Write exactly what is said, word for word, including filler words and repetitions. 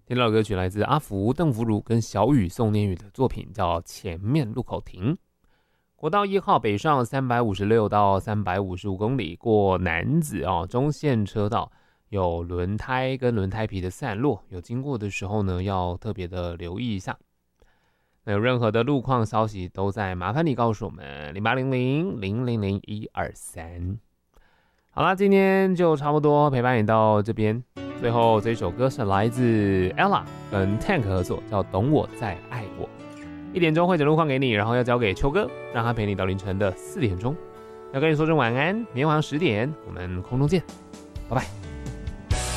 听到的歌曲来自阿福、邓福如跟小雨宋念宇的作品，叫《前面路口停》。国道一号北上三百五十六到三百五十五公里，过楠梓哦中线车道，有轮胎跟轮胎皮的散落，有经过的时候呢，要特别的留意一下。那有任何的路况消息，都在麻烦你告诉我们零八零零零零零一二三。好啦，今天就差不多陪伴你到这边。最后这首歌是来自 Ella 跟 Tank 合作，叫《懂我再爱我》。一点钟会整路况给你，然后要交给秋哥，让他陪你到凌晨的四点钟。要跟你说声晚安，明天晚上十点我们空中见，拜拜。